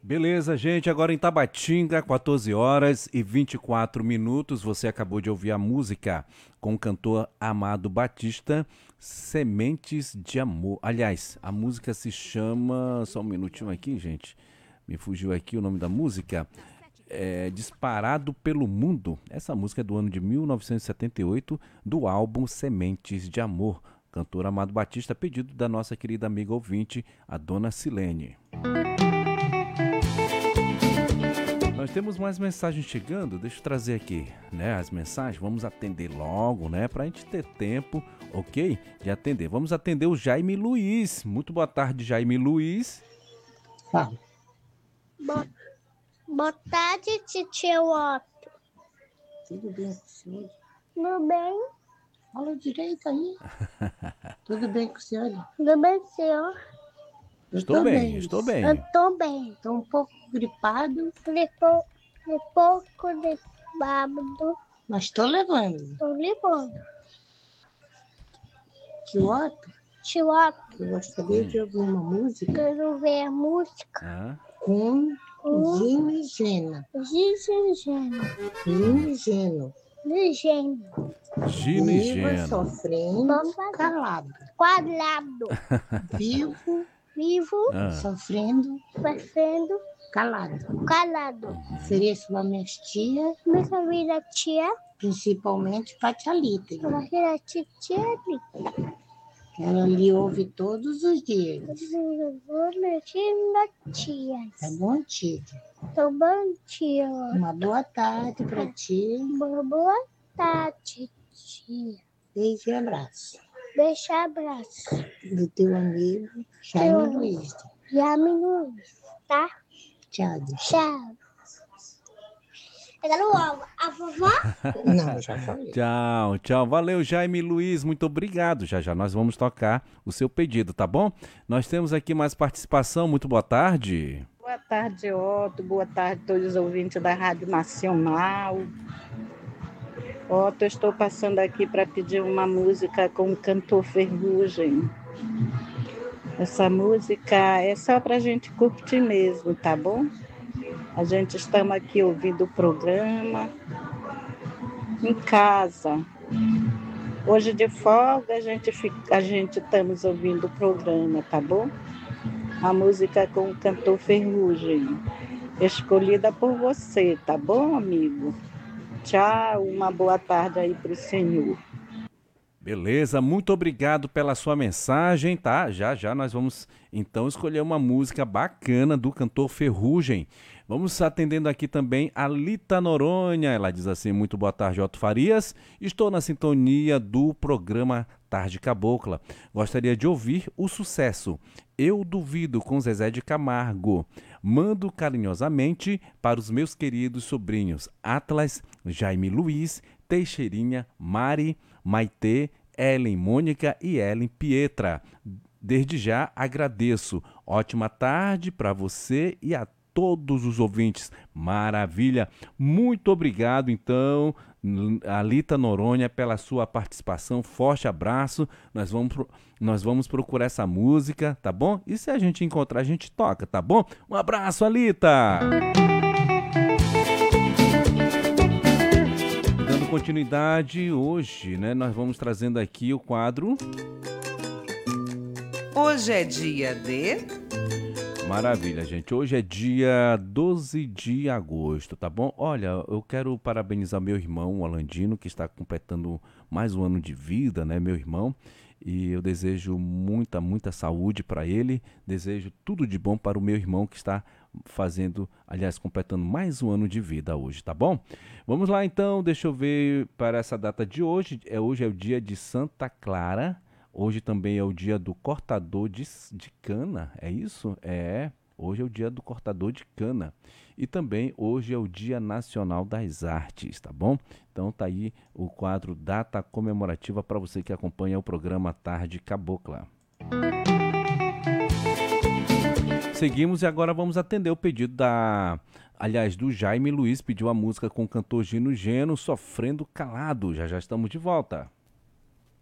Beleza, gente, agora em Tabatinga, 14 horas e 24 minutos, você acabou de ouvir a música com o cantor Amado Batista, Sementes de Amor. Aliás, a música se chama, só um minutinho aqui, gente, me fugiu aqui o nome da música, Disparado pelo Mundo. Essa música é do ano de 1978, do álbum Sementes de Amor. Cantor Amado Batista, pedido da nossa querida amiga ouvinte, a dona Silene. Nós temos mais mensagens chegando, deixa eu trazer aqui, né, as mensagens, vamos atender logo, né, pra gente ter tempo, ok, de atender. Vamos atender o Jaime Luiz. Muito boa tarde, Jaime Luiz. Fala. Boa tarde, titio Otto. Tudo bem com o senhor? Tudo bem? Fala direito aí. Tudo bem com o senhor? Tudo bem, senhor? Estou bem, estou bem. Eu tô bem. Estou um pouco gripado, Pouco de sábado. mas estou levando. Tô levando. Tio Otto, Tio Otto, eu gostaria de ouvir uma música quero ver a música com com Gino e Gena. Gino Gino e Geno. Gino e Viva Geno. sofrendo, calado. Quadrado. Vivo, Ah, sofrendo, Fazendo calado. calado. Ofereço para minhas tias, Minha vida tia. principalmente para a tia Lita. Minha vida tia ali. Ela lhe ouve todos os dias. Minha tia. Tá bom, tia? Tô bom, tia. Uma boa tarde para ti. Boa tarde, tia. Beijo e abraço. Beijo, abraço. Do teu amigo Jaime Luiz. Jaime Luiz, tá? Tchau. Tchau. Pegando logo. A vovó? Não, já falei. tchau, tchau. Valeu, Jaime Luiz, muito obrigado. Já já nós vamos tocar o seu pedido, tá bom? Nós temos aqui mais participação. Muito boa tarde. Boa tarde, Otto. Boa tarde a todos os ouvintes da Rádio Nacional. Otto, eu estou passando aqui para pedir uma música com o cantor Ferrugem. Essa música é só para a gente curtir mesmo, tá bom? A gente estamos aqui ouvindo o programa em casa. Hoje de folga a gente estamos ouvindo o programa, tá bom? A música com o cantor Ferrugem, escolhida por você, tá bom, amigo? Tchau, uma boa tarde aí para o senhor. Beleza, muito obrigado pela sua mensagem, tá? Já já nós vamos então escolher uma música bacana do cantor Ferrugem. Vamos atendendo aqui também a Lita Noronha. Ela diz assim: muito boa tarde, Otto Farias. Estou na sintonia do programa Tarde Cabocla. Gostaria de ouvir o sucesso Eu Duvido com Zezé de Camargo. Mando carinhosamente para os meus queridos sobrinhos Atlas, Jaime Luiz, Teixeirinha, Mari, Maitê, Ellen Mônica e Ellen Pietra. Desde já agradeço. Ótima tarde para você e a todos os ouvintes. Maravilha. Muito obrigado, então, a Lita Noronha, pela sua participação. Forte abraço. Nós vamos procurar essa música, tá bom? E se a gente encontrar, a gente toca, tá bom? Um abraço, Alita! Dando continuidade, hoje, né, nós vamos trazendo aqui o quadro... Hoje é dia de... Maravilha, gente. Hoje é dia 12 de agosto, tá bom? Olha, eu quero parabenizar meu irmão, o Alandino, que está completando mais um ano de vida, né, meu irmão? E eu desejo muita, muita saúde para ele. Desejo tudo de bom para o meu irmão que está completando mais um ano de vida hoje, tá bom? Vamos lá então, deixa eu ver para essa data de hoje. Hoje é o dia de Santa Clara. Hoje também é o dia do cortador de cana, é isso? Hoje é o dia do cortador de cana. E também hoje é o Dia Nacional das Artes, tá bom? Então tá aí o quadro Data Comemorativa para você que acompanha o programa Tarde Cabocla. Seguimos e agora vamos atender o pedido do Jaime Luiz, pediu a música com o cantor Gino Geno, Sofrendo Calado. Já já estamos de volta.